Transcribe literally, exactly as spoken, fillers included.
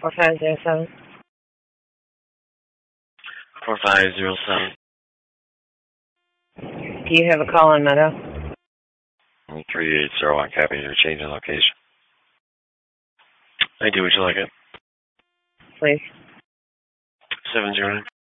four five zero seven. four five zero seven. Do you have a call on Meadow? three eight zero one, copy. You're changing location. I do. Would you like it? Please. seven zero nine.